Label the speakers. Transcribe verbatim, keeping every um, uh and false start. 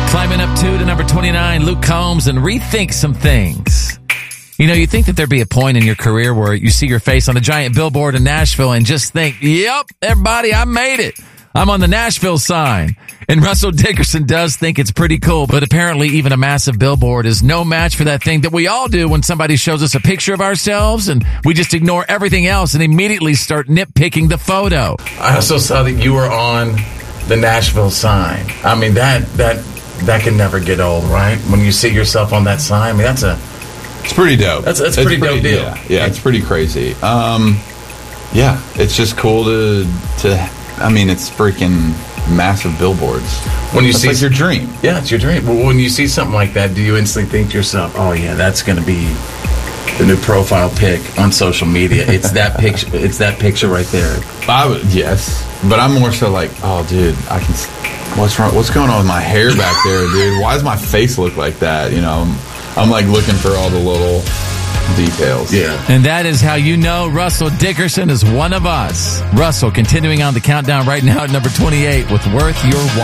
Speaker 1: Climbing up two to number twenty-nine, Luke Combs and Rethink Some Things. You know, you think that there'd be a point in your career where you see your face on a giant billboard in Nashville and just think, yep, everybody, I made it. I'm on the Nashville sign. And Russell Dickerson does think it's pretty cool, but apparently even a massive billboard is no match for that thing that we all do when somebody shows us a picture of ourselves and we just ignore everything else and immediately start nitpicking the photo.
Speaker 2: I also saw that you were on the Nashville sign. I mean, that that that can never get old, right? When you see yourself on that sign, I mean, that's a...
Speaker 3: It's pretty dope.
Speaker 2: That's, that's a pretty, pretty dope deal.
Speaker 3: Yeah, yeah, it's pretty crazy. Um, yeah, it's just cool to, to, I mean, it's freaking massive billboards.
Speaker 2: When you
Speaker 3: that's
Speaker 2: see
Speaker 3: like your dream.
Speaker 2: Yeah, it's your dream. Well, when you see something like that, do you instantly think to yourself, oh, yeah, that's going to be the new profile pic on social media? It's that picture. It's that picture right there.
Speaker 3: I would, yes, but I'm more so like, oh, dude, I can... What's wrong? What's going on with my hair back there, dude? Why does my face look like that? You know, I'm, I'm like looking for all the little details.
Speaker 2: Yeah.
Speaker 1: And that is how you know Russell Dickerson is one of us. Russell continuing on the countdown right now at number twenty-eight with Worth Your While.